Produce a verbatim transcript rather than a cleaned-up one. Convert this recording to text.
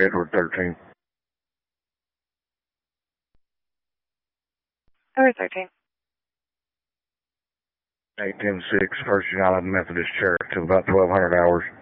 Edward thirteen. Edward thirteen. eight ten six, First United Methodist Church, till about twelve hundred hours.